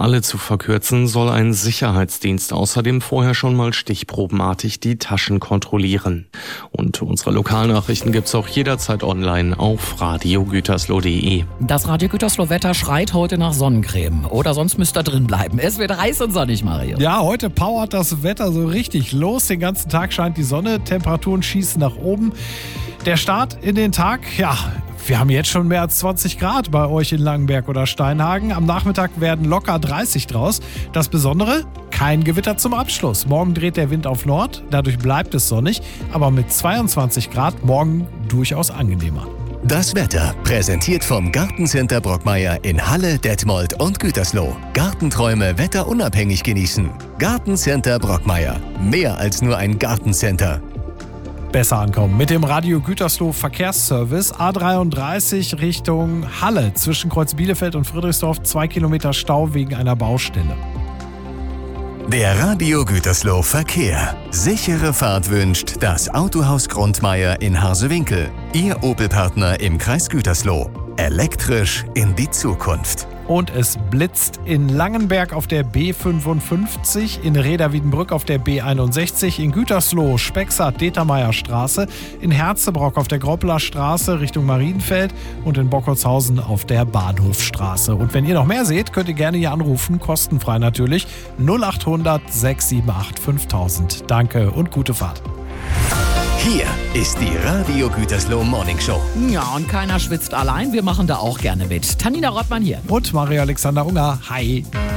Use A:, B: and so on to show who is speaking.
A: alle zu verkürzen, soll ein Sicherheitsdienst außerdem vorher schon mal stichprobenartig die Taschen kontrollieren. Und unsere Lokalnachrichten gibt's auch jederzeit online auf radiogütersloh.de.
B: Das Radio Gütersloh Wetter schreit heute nach Sonnencreme. Oder sonst müsst ihr drin bleiben. Es wird heiß und sonnig, Mario.
C: Ja, heute powert das Wetter so richtig los. Den ganzen Tag scheint die Sonne, Temperaturen schießen nach oben. Der Start in den Tag, ja, wir haben jetzt schon mehr als 20 Grad bei euch in Langenberg oder Steinhagen. Am Nachmittag werden locker 30 draus. Das Besondere? Kein Gewitter zum Abschluss. Morgen dreht der Wind auf Nord, dadurch bleibt es sonnig, aber mit 22 Grad morgen durchaus angenehmer.
D: Das Wetter präsentiert vom Gartencenter Brockmeier in Halle, Detmold und Gütersloh. Gartenträume wetterunabhängig genießen. Gartencenter Brockmeier. Mehr als nur ein Gartencenter.
C: Besser ankommen mit dem Radio Gütersloh Verkehrsservice. A33 Richtung Halle zwischen Kreuz Bielefeld und Friedrichsdorf. 2 Kilometer Stau wegen einer Baustelle.
D: Der Radio Gütersloh Verkehr. Sichere Fahrt wünscht das Autohaus Grundmeier in Harsewinkel. Ihr Opel-Partner im Kreis Gütersloh. Elektrisch in die Zukunft.
C: Und es blitzt in Langenberg auf der B55, in Reda-Wiedenbrück auf der B61, in Gütersloh, Spexart, Determeier Straße, in Herzebrock auf der Groppler Straße Richtung Marienfeld und in Bockertshausen auf der Bahnhofstraße. Und wenn ihr noch mehr seht, könnt ihr gerne hier anrufen, kostenfrei natürlich, 0800 678 5000. Danke und gute Fahrt.
D: Hier ist die Radio Gütersloh Morning Show.
B: Ja, und keiner schwitzt allein. Wir machen da auch gerne mit. Tanina Rottmann hier.
C: Und Mario Alexander Unger. Hi.